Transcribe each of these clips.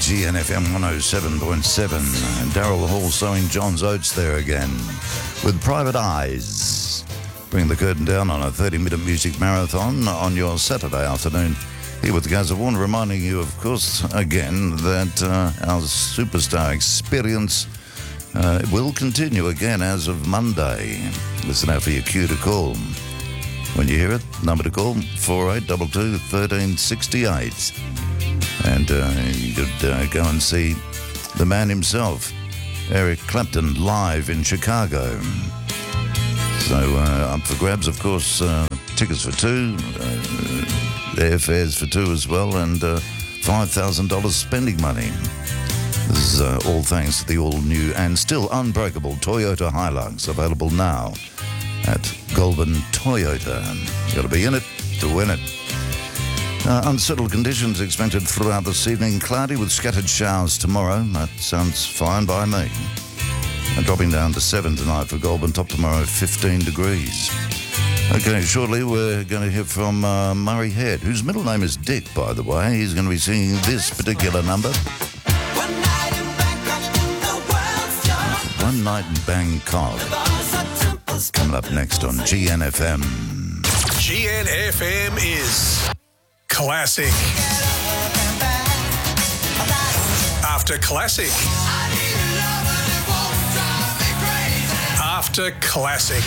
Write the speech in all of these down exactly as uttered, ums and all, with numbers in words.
G N F M one oh seven point seven. Daryl Hall sowing John's oats there again with Private Eyes. Bring the curtain down on a thirty-minute music marathon on your Saturday afternoon. Here with Gaz of Warner, reminding you, of course, again, that uh, our superstar experience uh, will continue again as of Monday. Listen out for your cue to call. When you hear it, number to call, four eight two two, one three six eight. And uh, you could uh, go and see the man himself, Eric Clapton, live in Chicago. So uh, up for grabs, of course, uh, tickets for two, uh, airfares for two as well, and uh, five thousand dollars spending money. This is uh, all thanks to the all-new and still unbreakable Toyota Hilux, available now at Goulburn Toyota. You've got to be in it to win it. Uh, unsettled conditions expected throughout this evening. Cloudy with scattered showers tomorrow. That sounds fine by me. And dropping down to seven tonight for Goulburn. Top tomorrow, fifteen degrees. Okay, shortly we're going to hear from uh, Murray Head, whose middle name is Dick, by the way. He's going to be singing this particular number. One night in Bangkok. One night in Bangkok. Coming up next on G N F M. G N F M is classic. After classic. After classic.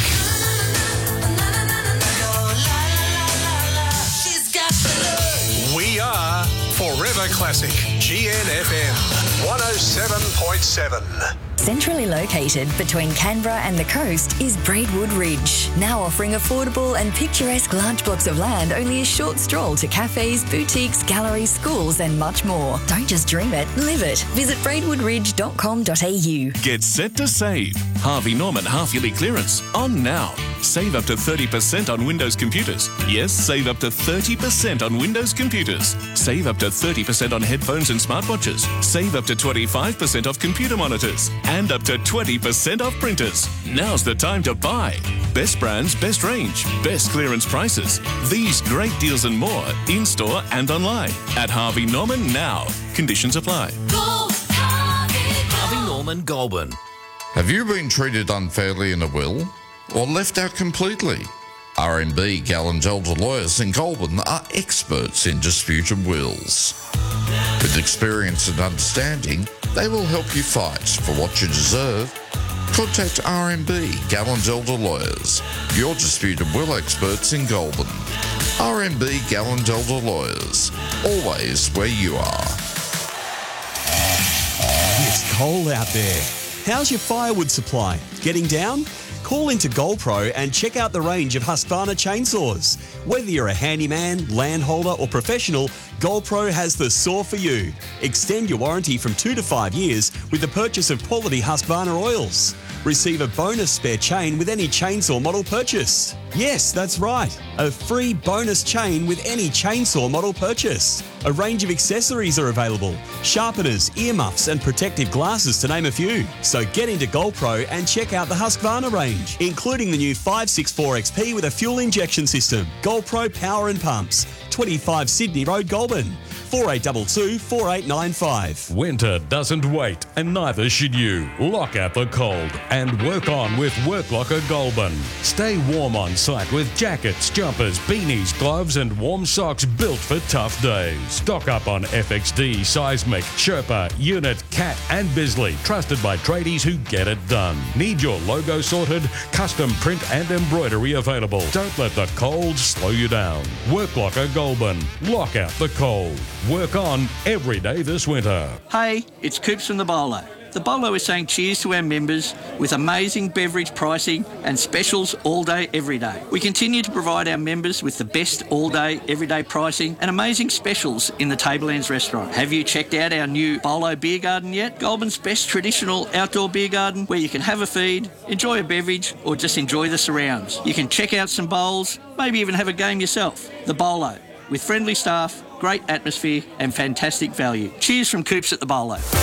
We are Forever Classic. G N F M one oh seven point seven. Centrally located between Canberra and the coast is Braidwood Ridge, now offering affordable and picturesque large blocks of land only a short stroll to cafes, boutiques, galleries, schools and much more. Don't just dream it, live it. Visit braidwood ridge dot com dot a u. Get set to save. Harvey Norman half-yearly clearance on now. Save up to thirty percent on Windows computers. Yes, save up to thirty percent on Windows computers. Save up to thirty percent on headphones and smartwatches. Save up to twenty-five percent off computer monitors. And up to twenty percent off printers. Now's the time to buy. Best brands, best range, best clearance prices. These great deals and more in-store and online at Harvey Norman now. Conditions apply. Go Harvey, go. Harvey Norman Goulburn. Have you been treated unfairly in a will or left out completely? R and B Gallen-Gelder Lawyers in Goulburn are experts in disputed wills. With experience and understanding, they will help you fight for what you deserve. Contact R and B Gallen-Gelder Lawyers, your disputed will experts in Goulburn. R and B Gallen-Gelder Lawyers, always where you are. It's cold out there. How's your firewood supply? Getting down? Call into GoldPro and check out the range of Husqvarna chainsaws. Whether you're a handyman, landholder or professional, GoldPro has the saw for you. Extend your warranty from two to five years with the purchase of quality Husqvarna oils. Receive a bonus spare chain with any chainsaw model purchase. Yes, that's right. A free bonus chain with any chainsaw model purchase. A range of accessories are available. Sharpeners, earmuffs and protective glasses to name a few. So get into GoldPro and check out the Husqvarna range, including the new five sixty-four X P with a fuel injection system. GoldPro Power and Pumps. twenty-five Sydney Road, Goulburn. four eight two two, four eight nine five. Winter doesn't wait, and neither should you. Lock out the cold and work on with WorkLocker Goulburn. Stay warm on site with jackets, jumpers, beanies, gloves and warm socks built for tough days. Stock up on F X D, Seismic, Sherpa, Unit, Cat and Bisley, trusted by tradies who get it done. Need your logo sorted? Custom print and embroidery available. Don't let the cold slow you down. WorkLocker Goulburn. Lock out the cold. Work on every day this winter. Hey, it's Coops from the Bolo. The Bolo is saying cheers to our members with amazing beverage pricing and specials all day, every day. We continue to provide our members with the best all day, everyday pricing and amazing specials in the Tablelands restaurant. Have you checked out our new Bolo Beer Garden yet? Goulburn's best traditional outdoor beer garden where you can have a feed, enjoy a beverage or just enjoy the surrounds. You can check out some bowls, maybe even have a game yourself. The Bolo, with friendly staff, great atmosphere and fantastic value. Cheers from Coops at the Bolo.